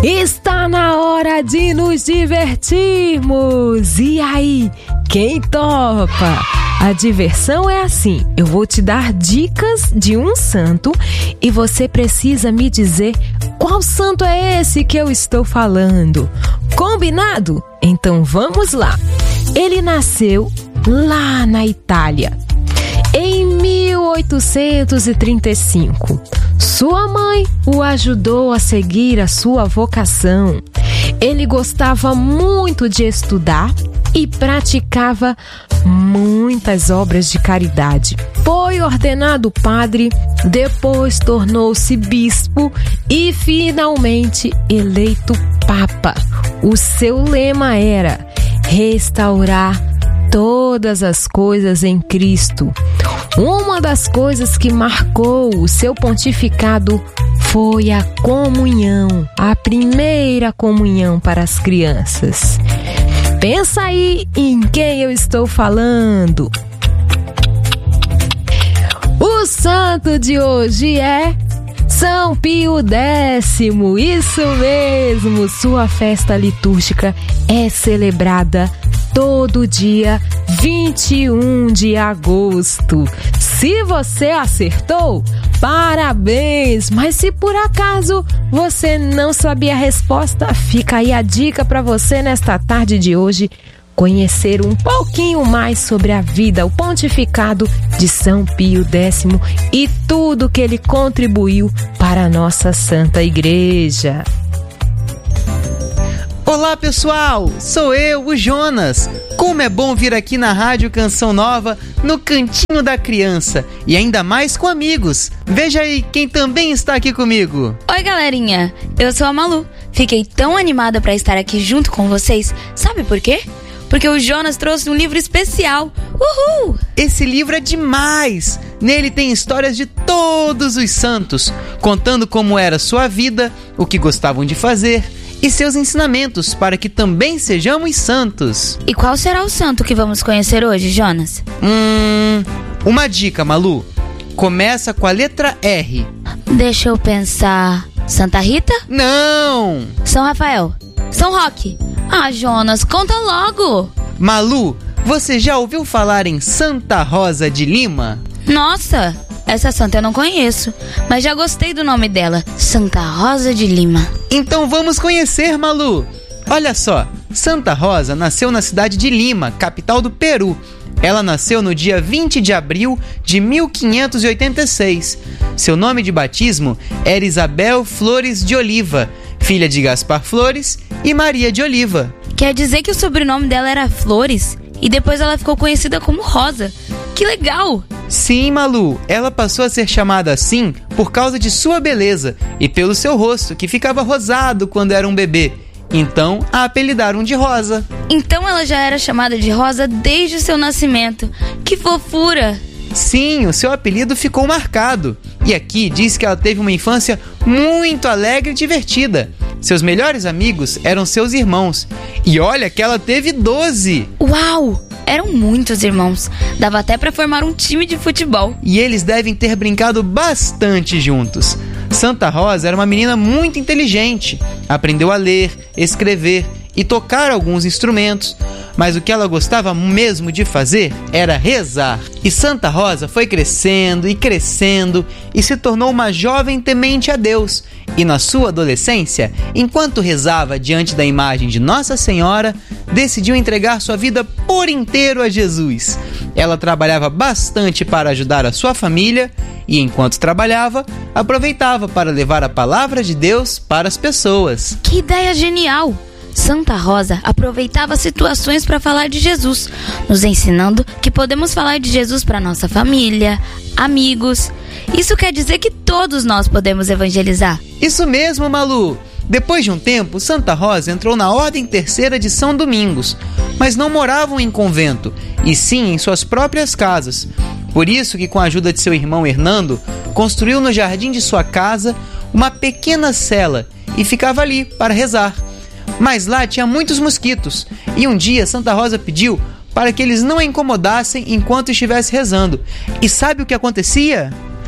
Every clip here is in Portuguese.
Está na hora de nos divertirmos! E aí, quem topa? A diversão é assim, eu vou te dar dicas de um santo e você precisa me dizer qual santo é esse que eu estou falando. Combinado? Então vamos lá. Ele nasceu lá na Itália, em 1835. Sua mãe o ajudou a seguir a sua vocação. Ele gostava muito de estudar e praticava muitas obras de caridade. Foi ordenado padre, depois tornou-se bispo e finalmente eleito papa. O seu lema era restaurar todas as coisas em Cristo. Uma das coisas que marcou o seu pontificado foi a comunhão, a primeira comunhão para as crianças. Pensa aí em quem eu estou falando. O santo de hoje é São Pio X, isso mesmo, sua festa litúrgica é celebrada todo dia 21 de agosto. Se você acertou, parabéns! Mas se por acaso você não sabia a resposta, fica aí a dica para você nesta tarde de hoje conhecer um pouquinho mais sobre a vida, o pontificado de São Pio X e tudo que ele contribuiu para a nossa Santa Igreja. Olá pessoal, sou eu, o Jonas. Como é bom vir aqui na Rádio Canção Nova, no Cantinho da Criança, e ainda mais com amigos. Veja aí quem também está aqui comigo. Oi galerinha, eu sou a Malu. Fiquei tão animada para estar aqui junto com vocês. Sabe por quê? Porque o Jonas trouxe um livro especial. Uhul! Esse livro é demais! Nele tem histórias de todos os santos, contando como era sua vida, o que gostavam de fazer e seus ensinamentos para que também sejamos santos. E qual será o santo que vamos conhecer hoje, Jonas? Uma dica, Malu. Começa com a letra R. Deixa eu pensar. Santa Rita? Não! São Rafael? São Roque? Ah, Jonas, conta logo! Malu, você já ouviu falar em Santa Rosa de Lima? Nossa, essa santa eu não conheço, mas já gostei do nome dela, Santa Rosa de Lima. Então vamos conhecer, Malu. Olha só, Santa Rosa nasceu na cidade de Lima, capital do Peru. Ela nasceu no dia 20 de abril de 1586. Seu nome de batismo era Isabel Flores de Oliva, filha de Gaspar Flores e Maria de Oliva. Quer dizer que o sobrenome dela era Flores e depois ela ficou conhecida como Rosa. Que legal! Sim, Malu, ela passou a ser chamada assim por causa de sua beleza e pelo seu rosto, que ficava rosado quando era um bebê. Então, a apelidaram de Rosa. Então ela já era chamada de Rosa desde o seu nascimento. Que fofura! Sim, o seu apelido ficou marcado. E aqui diz que ela teve uma infância muito alegre e divertida. Seus melhores amigos eram seus irmãos. E olha que ela teve 12! Uau! Eram muitos irmãos. Dava até para formar um time de futebol. E eles devem ter brincado bastante juntos. Santa Rosa era uma menina muito inteligente. Aprendeu a ler, escrever e tocar alguns instrumentos. Mas o que ela gostava mesmo de fazer era rezar. E Santa Rosa foi crescendo e se tornou uma jovem temente a Deus. E na sua adolescência, enquanto rezava diante da imagem de Nossa Senhora, decidiu entregar sua vida por inteiro a Jesus. Ela trabalhava bastante para ajudar a sua família e, enquanto trabalhava, aproveitava para levar a palavra de Deus para as pessoas. Que ideia genial! Santa Rosa aproveitava situações para falar de Jesus, nos ensinando que podemos falar de Jesus para nossa família, amigos. Isso quer dizer que todos nós podemos evangelizar. Isso mesmo, Malu! Depois de um tempo, Santa Rosa entrou na Ordem Terceira de São Domingos, mas não moravam em convento, e sim em suas próprias casas. Por isso que, com a ajuda de seu irmão Hernando, construiu no jardim de sua casa uma pequena cela e ficava ali para rezar. Mas lá tinha muitos mosquitos, e um dia Santa Rosa pediu para que eles não a incomodassem enquanto estivesse rezando. E sabe o que acontecia?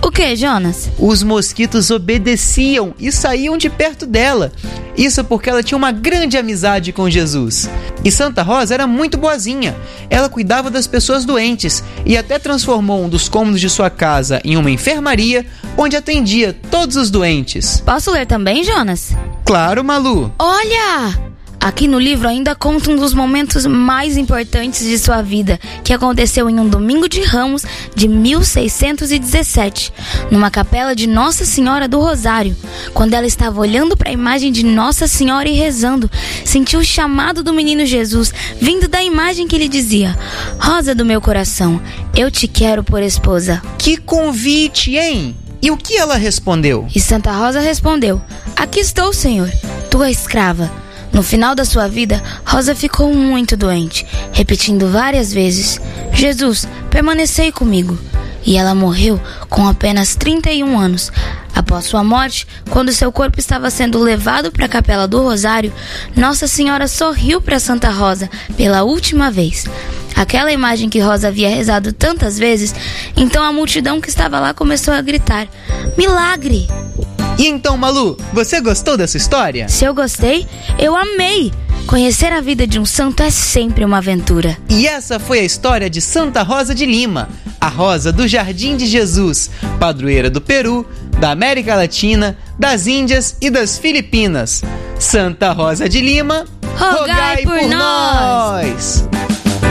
O que, Jonas? Os mosquitos obedeciam e saíam de perto dela. Isso porque ela tinha uma grande amizade com Jesus. E Santa Rosa era muito boazinha. Ela cuidava das pessoas doentes e até transformou um dos cômodos de sua casa em uma enfermaria, onde atendia todos os doentes. Posso ler também, Jonas? Claro, Malu. Olha! Aqui no livro ainda conta um dos momentos mais importantes de sua vida, que aconteceu em um domingo de Ramos de 1617, numa capela de Nossa Senhora do Rosário. Quando ela estava olhando para a imagem de Nossa Senhora e rezando, sentiu o chamado do menino Jesus, vindo da imagem que lhe dizia: Rosa do meu coração, eu te quero por esposa. Que convite, hein? E o que ela respondeu? E Santa Rosa respondeu: Aqui estou, Senhor, tua escrava. No final da sua vida, Rosa ficou muito doente, repetindo várias vezes: Jesus, permanecei comigo. E ela morreu com apenas 31 anos. Após sua morte, quando seu corpo estava sendo levado para a Capela do Rosário, Nossa Senhora sorriu para Santa Rosa pela última vez. Aquela imagem que Rosa havia rezado tantas vezes, então a multidão que estava lá começou a gritar: Milagre! E então, Malu, você gostou dessa história? Se eu gostei, eu amei! Conhecer a vida de um santo é sempre uma aventura. E essa foi a história de Santa Rosa de Lima, a rosa do Jardim de Jesus, padroeira do Peru, da América Latina, das Índias e das Filipinas. Santa Rosa de Lima, rogai por nós!